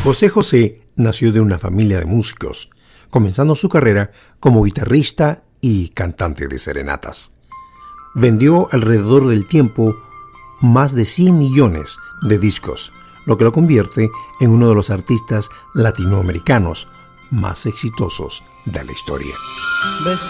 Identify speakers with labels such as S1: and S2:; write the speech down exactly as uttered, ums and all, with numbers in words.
S1: José José nació de una familia de músicos, comenzando su carrera como guitarrista y cantante de serenatas. Vendió alrededor del tiempo más de cien millones de discos, lo que lo convierte en uno de los artistas latinoamericanos más exitosos de la historia.